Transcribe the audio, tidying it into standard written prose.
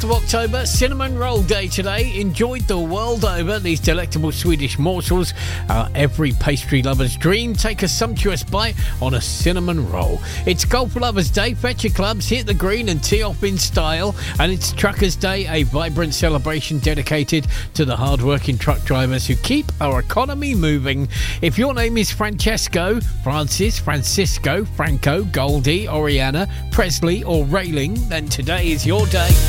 Of October, Cinnamon Roll Day today. Enjoyed the world over. These delectable Swedish morsels are every pastry lover's dream. Take a sumptuous bite on a cinnamon roll. It's Golf Lovers Day. Fetch your clubs, hit the green and tee off in style. And it's Truckers Day, a vibrant celebration dedicated to the hard-working truck drivers who keep our economy moving. If your name is Francesco, Francis, Francisco, Franco, Goldie, Oriana, Presley or Railing, then today is your day.